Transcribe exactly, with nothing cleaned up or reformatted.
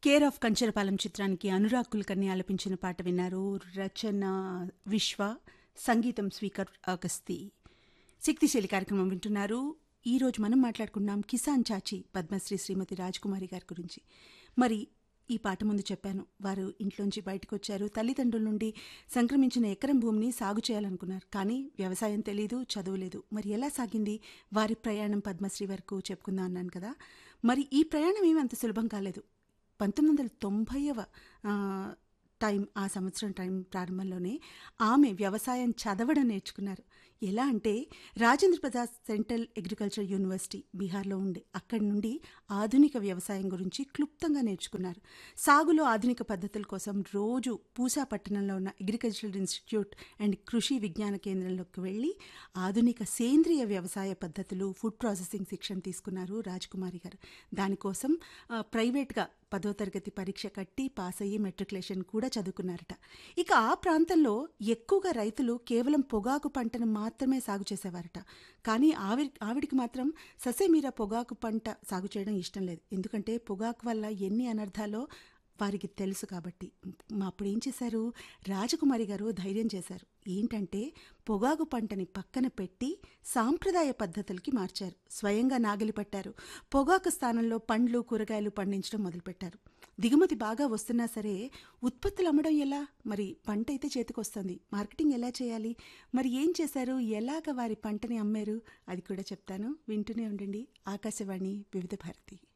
Care of Kancharapalem చిత్రానికి అనురాగ్ కుల్కర్ని ఆలపించిన పాట విన్నారు. రచన విశ్వ, సంగీతం స్పీకర్ అగస్తి. శక్తిశైలి కార్యక్రమం వింటున్నారు. ఈరోజు మనం మాట్లాడుకున్నాం కిసాన్ చాచి పద్మశ్రీ శ్రీమతి రాజ్కుమారి గారి గురించి. మరి ఈ పాట ముందు చెప్పాను, వారు ఇంట్లోంచి బయటకు వచ్చారు. తల్లిదండ్రుల నుండి సంక్రమించిన ఎకరం భూమిని సాగు చేయాలనుకున్నారు. కానీ వ్యవసాయం తెలీదు, చదువులేదు. మరి ఎలా సాగింది వారి ప్రయాణం పద్మశ్రీ వరకు చెప్పుకుందాం అన్నాను కదా. మరి ఈ ప్రయాణం ఏమి అంత సులభం కాలేదు. పంతొమ్మిది వందల తొంభైవ టైం ఆ సంవత్సరం టైం ప్రారంభంలోనే ఆమె వ్యవసాయం చదవడం నేర్చుకున్నారు. ఎలా అంటే Rajendra Prasad central agriculture university బీహార్లో ఉండే అక్కడి నుండి ఆధునిక వ్యవసాయం గురించి క్లుప్తంగా నేర్చుకున్నారు. సాగులో ఆధునిక పద్ధతుల కోసం రోజు పూసా పట్టణంలో ఉన్న అగ్రికల్చరల్ ఇన్స్టిట్యూట్ అండ్ కృషి విజ్ఞాన కేంద్రంలోకి వెళ్ళి ఆధునిక సేంద్రియ వ్యవసాయ పద్ధతులు, ఫుడ్ ప్రాసెసింగ్ శిక్షణ తీసుకున్నారు రాజ్కుమారి గారు. దానికోసం ప్రైవేట్గా పదో తరగతి పరీక్ష కట్టి పాస్ అయ్యి మెట్రికులేషన్ కూడా చదువుకున్నారట. ఇక ఆ ప్రాంతంలో ఎక్కువగా రైతులు కేవలం పొగాకు పంటను మాత్రమే సాగు చేసేవారట. కానీ ఆవి ఆవిడికి మాత్రం ససేమీరా పొగాకు పంట సాగు చేయడం ఇష్టం లేదు. ఎందుకంటే పొగాకు వల్ల ఎన్ని అనర్థాలో వారికి తెలుసు కాబట్టి. అప్పుడు ఏం చేశారు, రాజకుమారి గారు ధైర్యం చేశారు. ఏంటంటే పొగాకు పంటని పక్కన పెట్టి సాంప్రదాయ పద్ధతులకి మార్చారు. స్వయంగా నాగలి పట్టారు. పొగాకు స్థానంలో పండ్లు, కూరగాయలు పండించడం మొదలుపెట్టారు. దిగుమతి బాగా వస్తున్నా సరే ఉత్పత్తులు అమ్మడం ఎలా? మరి పంట అయితే చేతికొస్తుంది, మార్కెటింగ్ ఎలా చేయాలి? మరి ఏం చేశారు, ఎలాగ వారి పంటని అమ్మారు అది కూడా చెప్తాను. వింటూనే ఉండండి. ఆకాశవాణి వివిధ భారతి.